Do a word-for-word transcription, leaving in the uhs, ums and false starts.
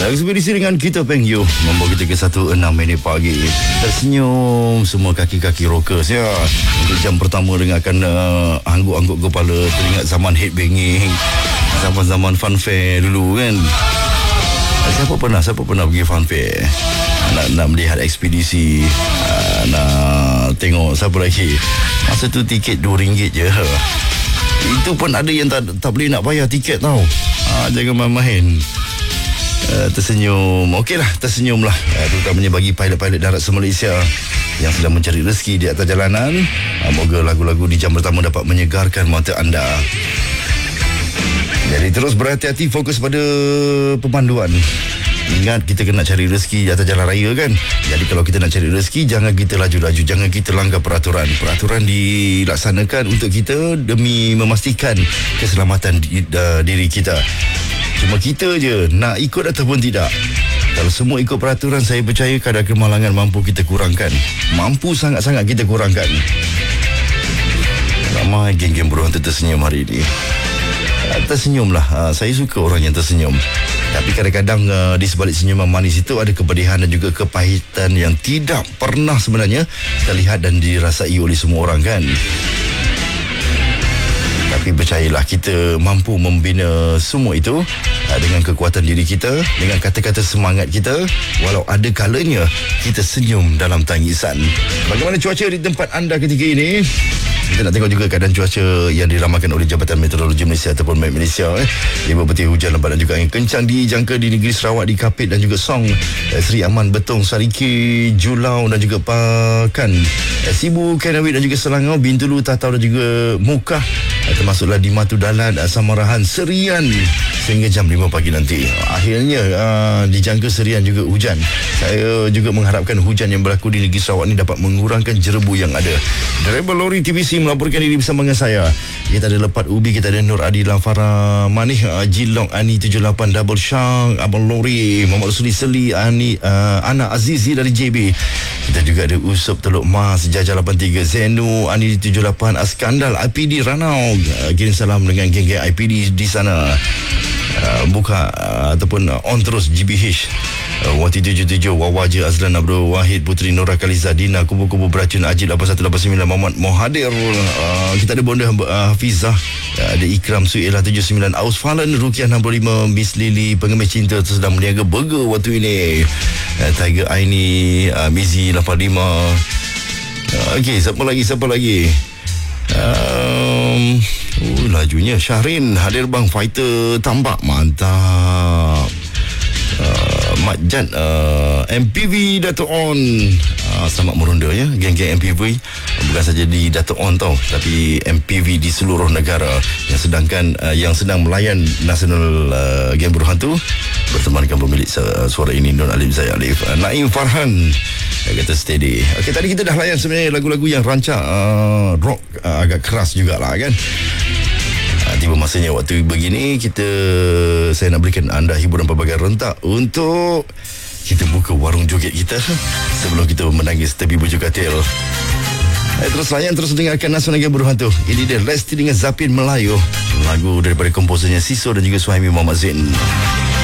Ekspedisi dengan kita Peng Yu membawa kita ke satu enam minit pagi. Tersenyum semua kaki-kaki rockers ya. Untuk jam pertama dengarkan uh, angguk-angguk kepala, teringat zaman headbanging, zaman-zaman funfair dulu kan. Siapa pernah Siapa pernah pergi funfair? Nak, nak melihat ekspedisi, uh, nak tengok siapa lagi. Masa tu tiket dua ringgit je. Itu pun ada yang tak, tak boleh nak bayar tiket tau. uh, Jangan main-main. Uh, tersenyum. Okeylah, tersenyumlah. Uh, terutamanya bagi pilot-pilot darat se-Malaysia yang sedang mencari rezeki di atas jalanan. Uh, moga lagu-lagu di jam pertama dapat menyegarkan mata anda. Jadi terus berhati-hati, fokus pada pemanduan. Ingat, kita kena cari rezeki di atas jalan raya kan. Jadi kalau kita nak cari rezeki, jangan kita laju-laju, jangan kita langgar peraturan. Peraturan dilaksanakan untuk kita demi memastikan keselamatan di, uh, diri kita. Cuma kita je nak ikut ataupun tidak. Kalau semua ikut peraturan, saya percaya kadar kemalangan mampu kita kurangkan. Mampu sangat-sangat kita kurangkan. Ramai geng-geng beruang tersenyum hari ini. Tersenyumlah. Saya suka orang yang tersenyum. Tapi kadang-kadang uh, di sebalik senyuman manis itu ada kepedihan dan juga kepahitan yang tidak pernah sebenarnya terlihat dan dirasai oleh semua orang kan. Tapi percayalah, kita mampu membina semua itu uh, dengan kekuatan diri kita, dengan kata-kata semangat kita. Walau ada kalanya kita senyum dalam tangisan. Bagaimana cuaca di tempat anda ketika ini? Kita nak tengok juga keadaan cuaca yang diramalkan oleh Jabatan Meteorologi Malaysia ataupun M E T Malaysia. Eh. Lima petir hujan lebat dan juga angin kencang dijangka di negeri Sarawak, di Kapit dan juga Song, eh, Seri Aman, Betong, Sariki, Julau dan juga Pakan, eh, Sibu, Kenawit dan juga Selangor, Bintulu, Tatau dan juga Mukah, eh, termasuklah di Matu Dalan, Samarahan, Serian sehingga jam lima pagi nanti. Akhirnya uh, dijangka Serian juga hujan. Saya juga mengharapkan hujan yang berlaku di negeri Sarawak ini dapat mengurangkan jerebu yang ada. Driver lori T V C melaporkan diri bersama dengan saya. Kita ada Lepat Ubi, kita ada Nur Adila, Farah Manih, Jilong, Ani tujuh lapan, Double Shank, Abang Lori, Muhammad Rasuli Seli, Ani, uh, Ana Azizi dari J B. Kita juga ada Usup Teluk Mas, Jajah lapan tiga, Zenu, Ani tujuh lapan, Askandal, I P D Ranau. Uh, kirim salam dengan geng-geng I P D di sana. Uh, buka uh, ataupun uh, on terus G B H uh, Wati tujuh tujuh, Wawaja, Azlan Abdul Wahid, Putri Nora Kaliza, Dina, Kubu-Kubu Beracun, Ajit lapan satu lapan sembilan, Muhammad Mohadir, uh, kita ada Bonda uh, Hafizah, uh, ada Ikram Suilah tujuh sembilan, Aus Falan, Rukiah enam puluh lima, Miss Lily, pengemis cinta sedang meniaga burger waktu ini, uh, Tiger Aini, uh, Mizi lapan lima. uh, Okey, siapa lagi siapa lagi um, Oh, lajunya Syahrin hadir bang, fighter tambak mantap. uh, Mat Jan, uh, M P V Dato' On, uh, selamat meronda ya geng-geng M P V. Bukan saja di Dato' On tau, tapi M P V di seluruh negara yang sedangkan uh, yang sedang melayan Nasional uh, Geng Berhantu bertemankan pemilik uh, suara ini, Nur Alim Zai Alif, uh, Naim Farhan. Dia kata steady. Okey, tadi kita dah layan sebenarnya lagu-lagu yang rancak uh, rock, uh, agak keras jugalah kan. Uh, tiba masanya waktu begini kita saya nak berikan anda hiburan pelbagai rentak untuk kita buka warung joget kita sebelum kita menangis tepi bujur katil. Eh, terus layan, terus dengarkan Nasional Geng Berhantu. Ini dia Lesti dengan Zapin Melayu, lagu daripada komposernya Siso dan juga Suhaimi Muhammad Zain.